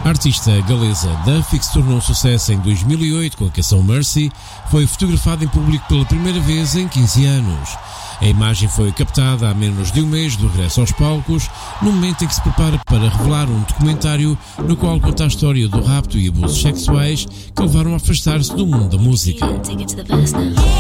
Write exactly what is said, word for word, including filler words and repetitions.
A artista galesa Duffy, que se tornou um sucesso em dois mil e oito com a canção Mercy, foi fotografada em público pela primeira vez em quinze anos. A imagem foi captada há menos de um mês do regresso aos palcos, no momento em que se prepara para revelar um documentário no qual conta a história do rapto e abusos sexuais que levaram a afastar-se do mundo da música.